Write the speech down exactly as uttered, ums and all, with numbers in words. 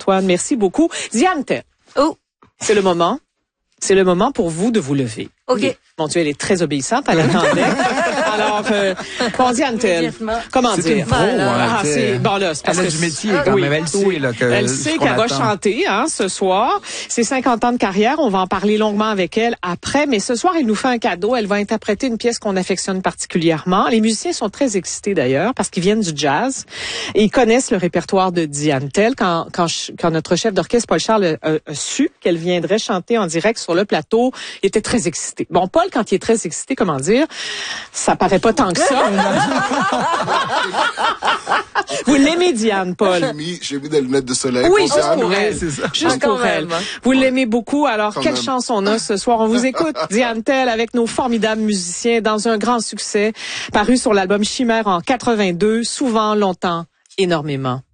Antoine. Merci beaucoup. Diane Tell. Oh. C'est le moment. C'est le moment pour vous de vous lever. OK. Oui. Mon Dieu, elle est très obéissante, elle attendait. Alors, euh, bon, Diane Tell, comment c'est dire? Une pro, hein, ah, c'est, bon là, c'est parce elle a que du métier quand oui, même, elle oui. sait là, que elle sait qu'elle va chanter hein, ce soir. C'est cinquante ans de carrière, on va en parler longuement avec elle après, mais ce soir, elle nous fait un cadeau, elle va interpréter une pièce qu'on affectionne particulièrement. Les musiciens sont très excités d'ailleurs parce qu'ils viennent du jazz et ils connaissent le répertoire de Diane Tell. Quand, quand, quand notre chef d'orchestre, Paul Charles, a, a su qu'elle viendrait chanter en direct sur le plateau, il était très excité. Bon, Paul, quand il est très excité, comment dire, ça paraît pas tant que ça. Vous l'aimez, Diane, Paul? J'ai mis, j'ai mis des lunettes de soleil. Oui, pour juste Diane. pour elle. c'est ça. Juste Quand pour elle. même. Vous l'aimez beaucoup. Alors, Quand quelle même. chance on a ce soir. On vous écoute, Diane Tell, avec nos formidables musiciens dans un grand succès paru sur l'album Chimère en quatre-vingt-deux, souvent, longtemps, énormément.